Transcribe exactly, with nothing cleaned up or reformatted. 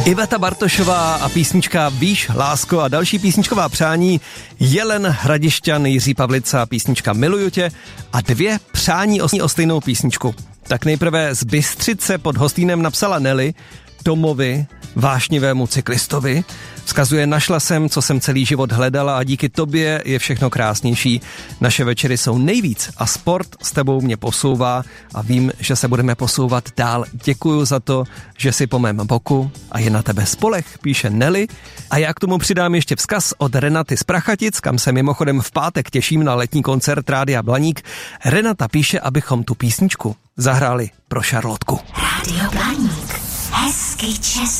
Iveta Bartošová a písnička Víš, lásko a další písničková přání, Jelen Hradišťan, Jiří Pavlica, písnička Miluju tě a dvě přání o stejnou písničku. Tak nejprve z Bystřice pod Hostýnem napsala Nelly Tomovi, vášnivému cyklistovi. Vzkazuje, našla jsem, co jsem celý život hledala a díky tobě je všechno krásnější. Naše večery jsou nejvíc a sport s tebou mě posouvá a vím, že se budeme posouvat dál. Děkuju za to, že jsi po mém boku a je na tebe spolech, píše Nelly. A já k tomu přidám ještě vzkaz od Renaty z Prachatic, kam se mimochodem v pátek těším na letní koncert Rádia Blaník. Renata píše, abychom tu písničku zahráli pro Šarlotku. Rádio Blaník. Hezký čas.